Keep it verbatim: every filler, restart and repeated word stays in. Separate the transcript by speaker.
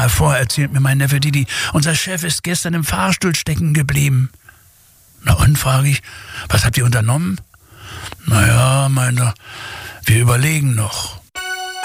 Speaker 1: Mal vor, erzählt mir mein Neffe Didi, unser Chef ist gestern im Fahrstuhl stecken geblieben. Na und, frage ich, was habt ihr unternommen? Naja, meint er, wir überlegen noch.